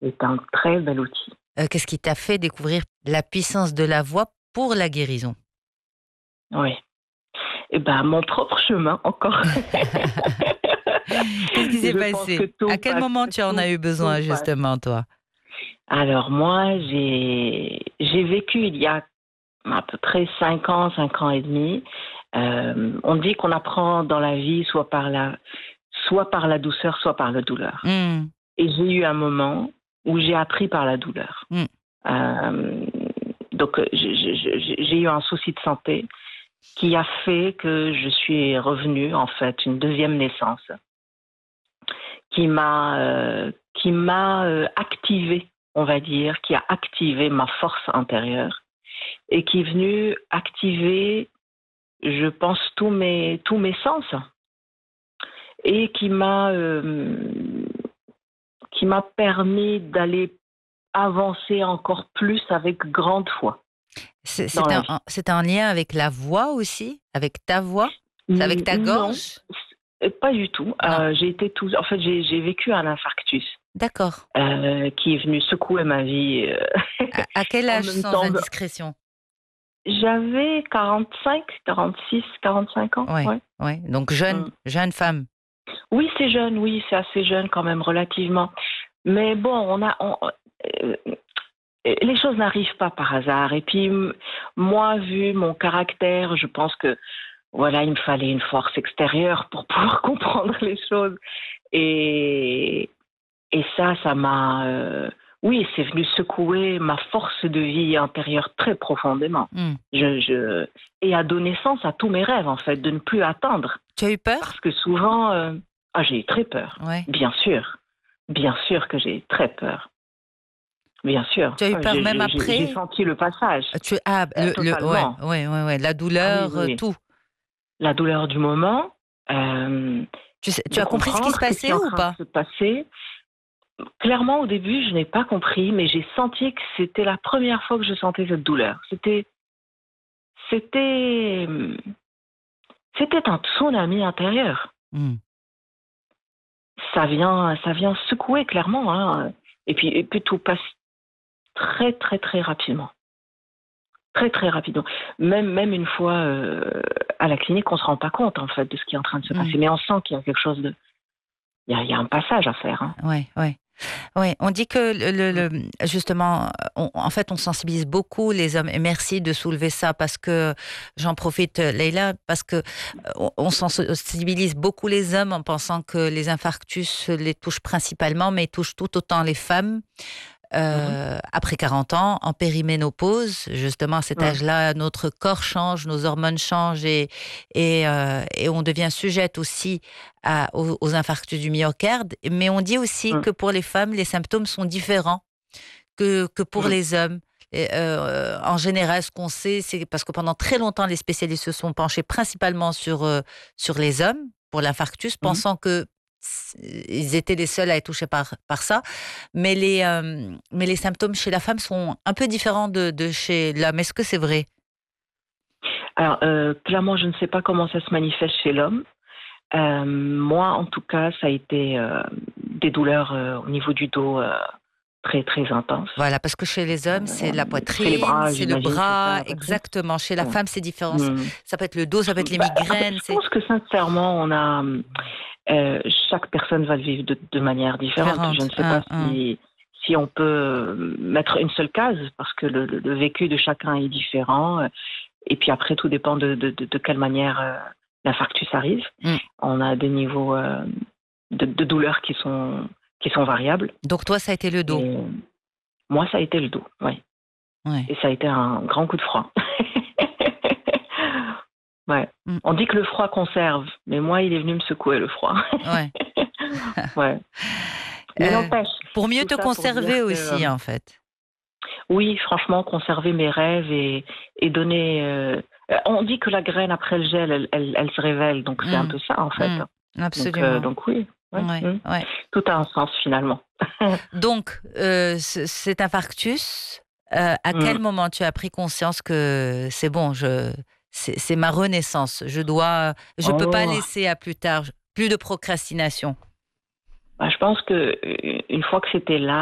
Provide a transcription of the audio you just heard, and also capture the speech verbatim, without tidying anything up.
est un très bel outil. Euh, qu'est-ce qui t'a fait découvrir la puissance de la voix pour la guérison? Oui. Eh ben, mon propre chemin, encore. Qu'est-ce qui s'est Je pense que passé? tout À quel passe, moment tu en tout, as eu tout besoin, passe. justement, toi? Alors, moi, j'ai, j'ai vécu il y a à peu près cinq ans, cinq ans et demi. Euh, on dit qu'on apprend dans la vie soit par la, soit par la douceur, soit par la douleur. Mmh. Et j'ai eu un moment où j'ai appris par la douleur. Mmh. Euh, donc, j'ai, j'ai, j'ai eu un souci de santé qui a fait que je suis revenue, en fait, une deuxième naissance, qui m'a, euh, qui m'a euh, activée, on va dire, qui a activé ma force intérieure et qui est venue activer, je pense, tous mes, tous mes sens et qui m'a, euh, qui m'a permis d'aller avancer encore plus avec grande foi C'est- dans C'était la un, vie. un- c'était un lien avec la voix aussi? Avec ta voix? C'est avec N- ta Non, gorge? c- pas du tout. Non. Euh, j'ai été tout, en fait, j'ai, j'ai vécu un infarctus D'accord. euh, qui est venu secouer ma vie. euh, À, à quel en âge, même sans temps, indiscrétion? j'avais quarante-cinq, quarante-six, quarante-cinq ans. Ouais, Ouais. ouais. Donc jeune, Mm. jeune femme. Oui, c'est jeune, oui, c'est assez jeune quand même, relativement. Mais bon, on a, on- euh, les choses n'arrivent pas par hasard. Et puis, m- moi, vu mon caractère, je pense que voilà, il me fallait une force extérieure pour pouvoir comprendre les choses. Et, et ça, ça m'a, euh, oui, c'est venu secouer ma force de vie intérieure très profondément. Hmm. Je, je, et a donné sens à tous mes rêves, en fait, de ne plus attendre. Tu as eu peur? Parce que souvent, euh, ah, j'ai eu très peur. Ouais. Bien sûr. Bien sûr que j'ai eu très peur. Bien sûr. Tu as eu peur J'ai, même j'ai, j'ai j'ai après? senti le passage. Euh, Tu, ah, Euh, le, le, ouais, totalement. ouais, ouais, ouais. La Ah oui, douleur, oui, euh, oui. tout. La douleur du moment, euh, Tu sais, tu de as compris ce qui se comprendre ce qui est passait en ou train de pas? se passer. Clairement, au début, je n'ai pas compris, mais j'ai senti que c'était la première fois que je sentais cette douleur. C'était, c'était, c'était un tsunami intérieur. Hmm. Ça vient, ça vient secouer clairement, hein. Et puis, et puis tout passe très, très, très rapidement. Très, très rapidement. Même, même une fois euh, à la clinique, on ne se rend pas compte, en fait, de ce qui est en train de se Hmm. passer. Mais on sent qu'il y a quelque chose de... Il y a, il y a un passage à faire. Hein. Ouais, ouais. Ouais, on dit que le, le- le- justement, on- en fait, on sensibilise beaucoup les hommes. Et merci de soulever ça parce que j'en profite, Leïla, parce que euh, on, on sensibilise beaucoup les hommes en pensant que les infarctus les touchent principalement, mais ils touchent tout autant les femmes. Mhm. Euh, après quarante ans, en périménopause, justement à cet Mhm. âge-là, notre corps change, nos hormones changent et, et, euh, et on devient sujette aussi à, aux, aux infarctus du myocarde. Mais on dit aussi Mhm. que pour les femmes, les symptômes sont différents que, que pour Mhm. les hommes. Et, euh, en général, ce qu'on sait, c'est parce que pendant très longtemps, les spécialistes se sont penchés principalement sur, euh, sur les hommes pour l'infarctus, Mhm. pensant que ils étaient les seuls à être touchés par, par ça. Mais les, euh, mais les symptômes chez la femme sont un peu différents de, de chez l'homme. Est-ce que c'est vrai? Alors, euh, clairement, je ne sais pas comment ça se manifeste chez l'homme. Euh, moi, en tout cas, ça a été euh, des douleurs euh, au niveau du dos euh, très, très intenses. Voilà, parce que chez les hommes, c'est la Euh, c'est les poitrine, bras, c'est le j'imagine, c'est ça, bras, à peu près. exactement. Chez la Ouais. femme, c'est différent. Mhm. Ça peut être le dos, ça peut être les Bah, en fait, migraines. je C'est pense que sincèrement, on a euh, chaque personne va le vivre de, de manière différente. Je ne différente. sais Un, pas un. si si on peut mettre une seule case parce que le, le, le vécu de chacun est différent. Et puis après, tout dépend de de, de, de quelle manière euh, l'infarctus arrive. Mm. On a des niveaux euh, de, de douleur qui sont qui sont variables. Donc toi, ça a été le dos. Et moi, ça a été le dos, oui. Ouais. Et ça a été un grand coup de froid. Ouais. Mm. On dit que le froid conserve, mais moi, il est venu me secouer, le froid. Ouais. Ouais. Mais Euh, n'empêche. pour mieux tout te ça pour conserver dire que, aussi, euh, en fait. oui, franchement, conserver mes rêves et, et donner. euh, On dit que la graine, après le gel, elle, elle, elle se révèle. Donc, c'est un Mm. peu ça, en fait. Mm. Donc, euh, Absolument. donc oui. Ouais. Ouais, Mm. ouais. Tout a un sens, finalement. Donc, euh, ce- cet infarctus, euh, à quel Mm. moment tu as pris conscience que c'est bon, je, c'est, c'est ma renaissance, je dois, je peux pas Oh. laisser à plus tard, plus de procrastination. Bah, je pense que euh, une fois que c'était là,